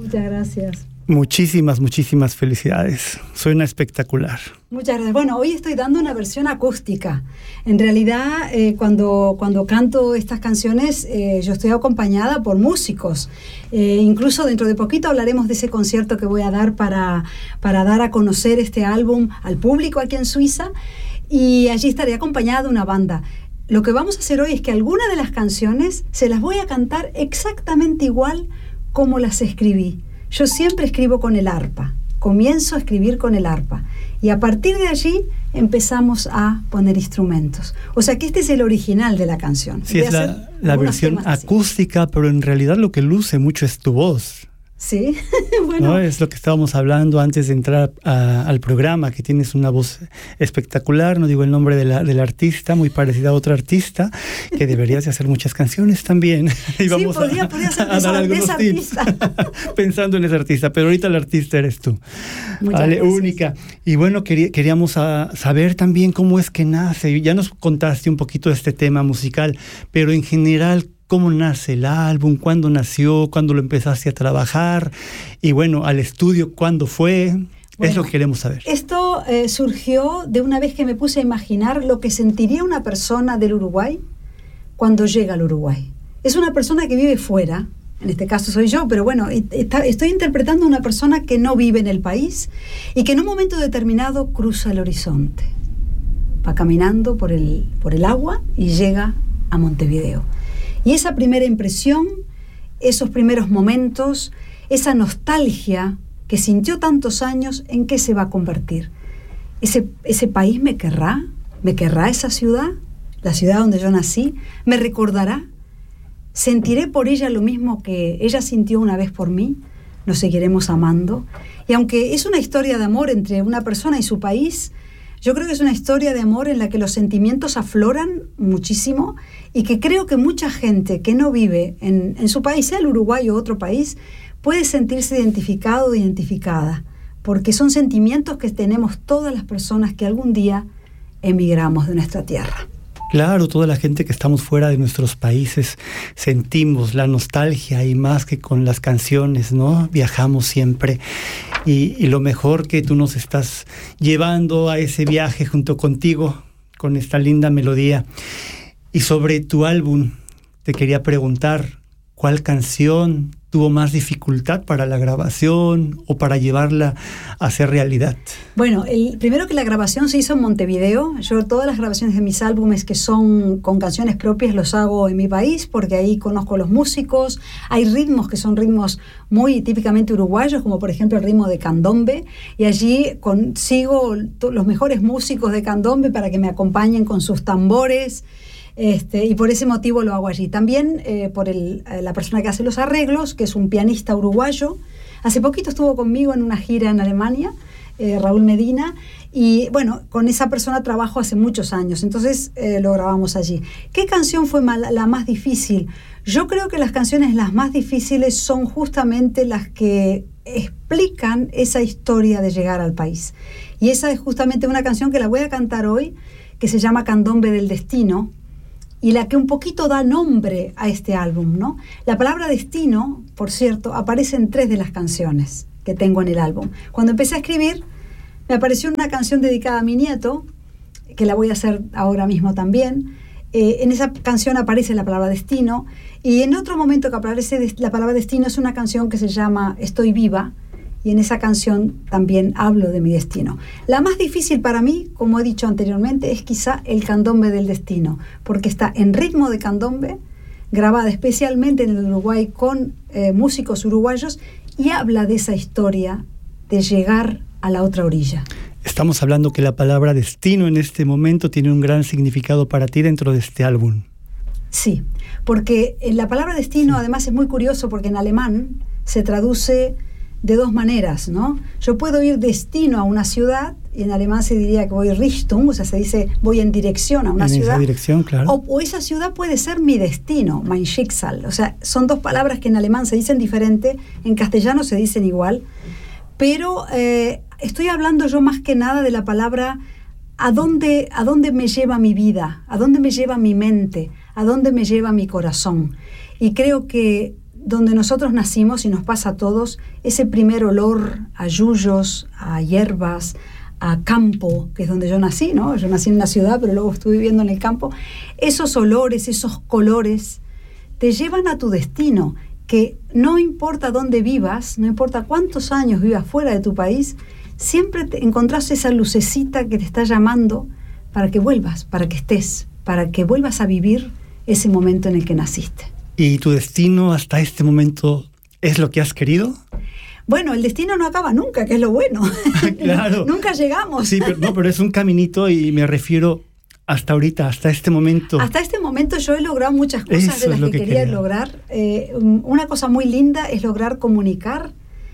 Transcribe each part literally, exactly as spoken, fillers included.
Muchas gracias. Muchísimas, muchísimas felicidades. Suena espectacular. Muchas gracias. Bueno, hoy estoy dando una versión acústica. En realidad, eh, cuando, cuando canto estas canciones, eh, yo estoy acompañada por músicos. Eh, incluso dentro de poquito hablaremos de ese concierto que voy a dar para, para dar a conocer este álbum al público aquí en Suiza. Y allí estaré acompañada de una banda. Lo que vamos a hacer hoy es que algunas de las canciones se las voy a cantar exactamente igual como las escribí. Yo siempre escribo con el arpa, comienzo a escribir con el arpa y a partir de allí empezamos a poner instrumentos. O sea que este es el original de la canción. Sí, es la, la versión acústica, así. Pero en realidad lo que luce mucho es tu voz. Sí, bueno. ¿No? Es lo que estábamos hablando antes de entrar a, al programa, que tienes una voz espectacular, no digo el nombre de la, del artista, muy parecida a otra artista, que deberías de hacer muchas canciones también. Y vamos sí, podría, a, podría ser a esa, dar algunos tips pensando en ese artista, pero ahorita el artista eres tú. Muchas vale, gracias. Única. Y bueno, quería, queríamos a, saber también cómo es que nace. Ya nos contaste un poquito de este tema musical, pero en general, ¿cómo nace el álbum? ¿Cuándo nació? ¿Cuándo lo empezaste a trabajar? Y bueno, al estudio, ¿cuándo fue? Bueno, es lo que queremos saber. Esto eh, surgió de una vez que me puse a imaginar lo que sentiría una persona del Uruguay cuando llega al Uruguay. Es una persona que vive fuera, en este caso soy yo, pero bueno, está, estoy interpretando a una persona que no vive en el país y que en un momento determinado cruza el horizonte. Va caminando por el, por el agua y llega a Montevideo. Y esa primera impresión, esos primeros momentos, esa nostalgia que sintió tantos años, ¿en qué se va a convertir? ¿Ese, ese país me querrá? ¿Me querrá esa ciudad? ¿La ciudad donde yo nací? ¿Me recordará? ¿Sentiré por ella lo mismo que ella sintió una vez por mí? ¿Nos seguiremos amando? Y aunque es una historia de amor entre una persona y su país, yo creo que es una historia de amor en la que los sentimientos afloran muchísimo y que creo que mucha gente que no vive en, en su país, sea el Uruguay o otro país, puede sentirse identificado o identificada, porque son sentimientos que tenemos todas las personas que algún día emigramos de nuestra tierra. Claro, toda la gente que estamos fuera de nuestros países sentimos la nostalgia y más que con las canciones, ¿no? Viajamos siempre y, y lo mejor que tú nos estás llevando a ese viaje junto contigo con esta linda melodía. Y sobre tu álbum, te quería preguntar, ¿cuál canción tuvo más dificultad para la grabación o para llevarla a ser realidad? Bueno, el, primero que la grabación se hizo en Montevideo. Yo todas las grabaciones de mis álbumes que son con canciones propias los hago en mi país porque ahí conozco los músicos. Hay ritmos que son ritmos muy típicamente uruguayos, como por ejemplo el ritmo de candombe, y allí consigo los mejores músicos de candombe para que me acompañen con sus tambores. Este, y por ese motivo lo hago allí. También eh, por el, la persona que hace los arreglos, que es un pianista uruguayo. Hace poquito estuvo conmigo en una gira en Alemania, eh, Raúl Medina, y bueno, con esa persona trabajo hace muchos años, entonces eh, lo grabamos allí. ¿Qué canción fue mal, la más difícil? Yo creo que las canciones las más difíciles son justamente las que explican esa historia de llegar al país. Y esa es justamente una canción que la voy a cantar hoy, que se llama Candombe del Destino, y la que un poquito da nombre a este álbum, ¿no? La palabra destino, por cierto, aparece en tres de las canciones que tengo en el álbum. Cuando empecé a escribir, me apareció una canción dedicada a mi nieto, que la voy a hacer ahora mismo también. Eh, en esa canción aparece la palabra destino, y en otro momento que aparece la palabra destino es una canción que se llama Estoy viva, y en esa canción también hablo de mi destino. La más difícil para mí, como he dicho anteriormente, es quizá el Candombe del Destino, porque está en ritmo de candombe, grabada especialmente en el Uruguay con eh, músicos uruguayos, y habla de esa historia de llegar a la otra orilla. Estamos hablando que la palabra destino en este momento tiene un gran significado para ti dentro de este álbum. Sí, porque la palabra destino sí. Además es muy curioso porque en alemán se traduce de dos maneras, ¿no? Yo puedo ir destino a una ciudad, y en alemán se diría que voy Richtung, o sea, se dice voy en dirección a una en ciudad. Esa dirección, claro. O, o esa ciudad puede ser mi destino, mein Schicksal. O sea, son dos palabras que en alemán se dicen diferente, en castellano se dicen igual, pero eh, estoy hablando yo más que nada de la palabra ¿a dónde, a dónde me lleva mi vida? ¿A dónde me lleva mi mente? ¿A dónde me lleva mi corazón? Y creo que donde nosotros nacimos y nos pasa a todos, ese primer olor a yuyos, a hierbas, a campo, que es donde yo nací, ¿no? Yo nací en una ciudad, pero luego estuve viviendo en el campo. Esos olores, esos colores, te llevan a tu destino, que no importa dónde vivas, no importa cuántos años vivas fuera de tu país, siempre te encontrás esa lucecita que te está llamando para que vuelvas, para que estés, para que vuelvas a vivir ese momento en el que naciste. ¿Y tu destino hasta este momento es lo que has querido? Bueno, el destino no acaba nunca, que es lo bueno. Claro. Nunca llegamos. Sí, pero, no, pero es un caminito y me refiero hasta ahorita, hasta este momento. Hasta este momento yo he logrado muchas cosas Eso de las es lo que, que quería, quería lograr. Eh, una cosa muy linda es lograr comunicar.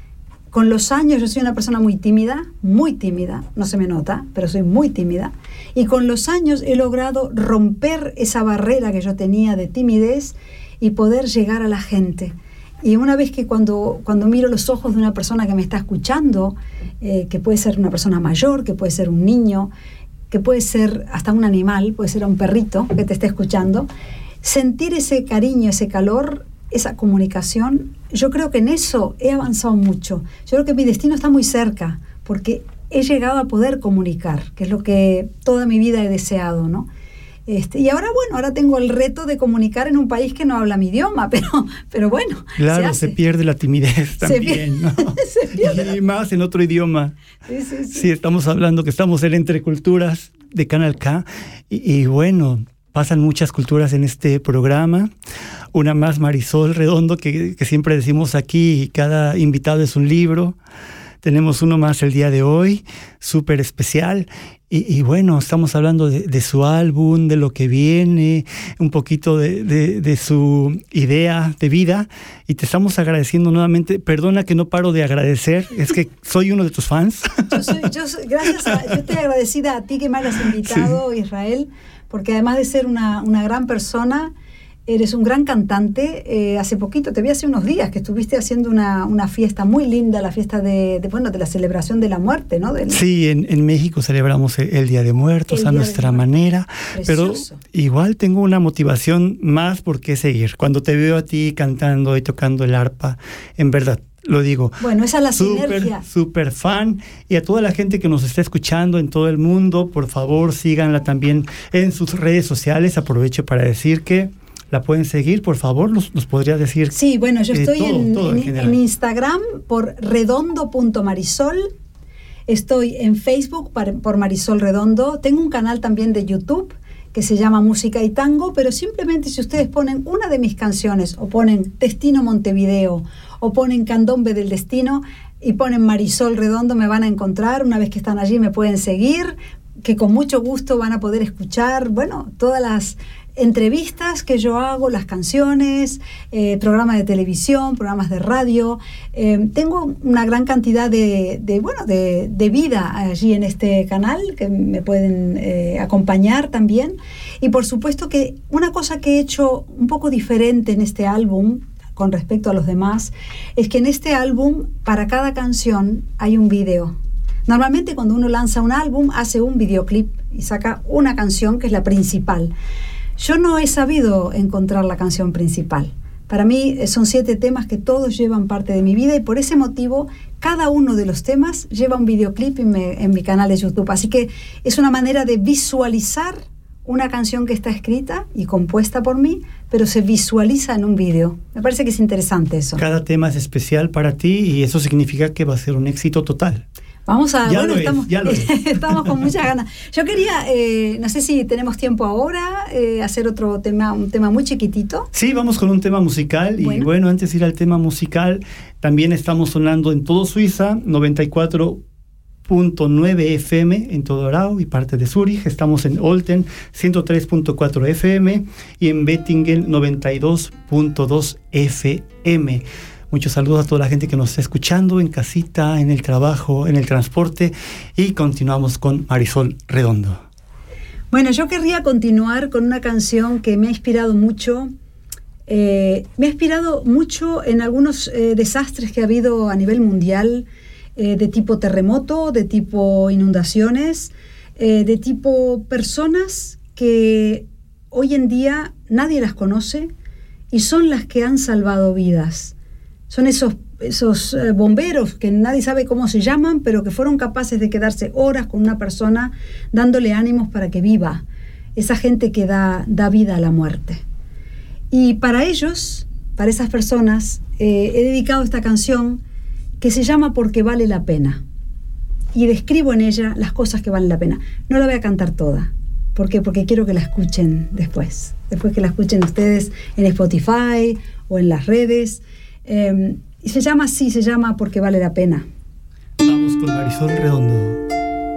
Con los años yo soy una persona muy tímida, muy tímida, no se me nota, pero soy muy tímida. Y con los años he logrado romper esa barrera que yo tenía de timidez y poder llegar a la gente. Y una vez que cuando, cuando miro los ojos de una persona que me está escuchando, eh, que puede ser una persona mayor, que puede ser un niño, que puede ser hasta un animal, puede ser un perrito que te esté escuchando, sentir ese cariño, ese calor, esa comunicación, yo creo que en eso he avanzado mucho. Yo creo que mi destino está muy cerca, porque he llegado a poder comunicar, que es lo que toda mi vida he deseado, ¿no? Este, y ahora, bueno, ahora tengo el reto de comunicar en un país que no habla mi idioma, pero, pero bueno, claro, se hace. Se pierde la timidez también, ¿no? Se pierde. Y más en otro idioma. Sí, sí, sí. Sí, estamos hablando que estamos en Entre Culturas de Canal K, y, y bueno, pasan muchas culturas en este programa. Una más, Marisol Redondo, que, que siempre decimos aquí, cada invitado es un libro. Tenemos uno más el día de hoy, súper especial. Y, y bueno, estamos hablando de, de su álbum, de lo que viene, un poquito de, de, de su idea de vida. Y te estamos agradeciendo nuevamente. Perdona que no paro de agradecer, es que soy uno de tus fans. Yo soy, yo soy, gracias a, yo estoy agradecida a ti que me hayas invitado, sí. Israel, porque además de ser una, una gran persona, eres un gran cantante. Eh, hace poquito, te vi hace unos días, que estuviste haciendo una, una fiesta muy linda, la fiesta de, de, bueno, de la celebración de la muerte, ¿no? Del... Sí, en, en México celebramos el, el Día de Muertos el a día nuestra de manera, Precioso. Pero igual tengo una motivación más por qué seguir. Cuando te veo a ti cantando y tocando el arpa, en verdad, lo digo. Bueno, esa es la super, sinergia. Súper fan. Y a toda la gente que nos está escuchando en todo el mundo, por favor, síganla también en sus redes sociales. Aprovecho para decir que la pueden seguir, por favor, ¿nos, nos podrías decir? Sí, bueno, yo estoy eh, todo, en, todo en, en, en Instagram por redondo punto marisol. Estoy en Facebook por, por Marisol Redondo. Tengo un canal también de YouTube que se llama Música y Tango, pero simplemente si ustedes ponen una de mis canciones, o ponen Destino Montevideo, o ponen Candombe del Destino, y ponen Marisol Redondo, me van a encontrar. Una vez que están allí me pueden seguir, que con mucho gusto van a poder escuchar, bueno, todas las entrevistas que yo hago, las canciones, eh, programas de televisión, programas de radio. Eh, tengo una gran cantidad de, de bueno, de, de vida allí en este canal que me pueden eh, acompañar también. Y por supuesto que una cosa que he hecho un poco diferente en este álbum con respecto a los demás es que en este álbum para cada canción hay un video. Normalmente cuando uno lanza un álbum hace un videoclip y saca una canción que es la principal. Yo no he sabido encontrar la canción principal. Para mí son siete temas que todos llevan parte de mi vida y por ese motivo cada uno de los temas lleva un videoclip en, me, en mi canal de YouTube. Así que es una manera de visualizar una canción que está escrita y compuesta por mí, pero se visualiza en un video. Me parece que es interesante eso. Cada tema es especial para ti y eso significa que va a ser un éxito total. Vamos a... Ya bueno, lo estamos, es, ya lo es. Estamos con muchas ganas. Yo quería, eh, no sé si tenemos tiempo ahora, eh, hacer otro tema, un tema muy chiquitito. Sí, vamos con un tema musical. Bueno. Y bueno, antes de ir al tema musical, también estamos sonando en todo Suiza, noventa y cuatro punto nueve F M en todo Arau y parte de Zúrich. Estamos en Olten, ciento tres punto cuatro F M y en Bettingen, noventa y dos punto dos F M. Muchos saludos a toda la gente que nos está escuchando en casita, en el trabajo, en el transporte. Y continuamos con Marisol Redondo. Bueno, yo querría continuar con una canción que me ha inspirado mucho. Eh, me ha inspirado mucho en algunos eh, desastres que ha habido a nivel mundial, eh, de tipo terremoto, de tipo inundaciones, eh, de tipo personas que hoy en día nadie las conoce y son las que han salvado vidas. Son esos, esos eh, bomberos que nadie sabe cómo se llaman, pero que fueron capaces de quedarse horas con una persona dándole ánimos para que viva. Esa gente que da, da vida a la muerte. Y para ellos, para esas personas, eh, he dedicado esta canción que se llama Porque vale la pena. Y describo en ella las cosas que valen la pena. No la voy a cantar toda. ¿Por qué? Porque quiero que la escuchen después. Después que la escuchen ustedes en Spotify o en las redes. Eh, y se llama así, se llama Porque vale la pena. Vamos con Marisol Redondo.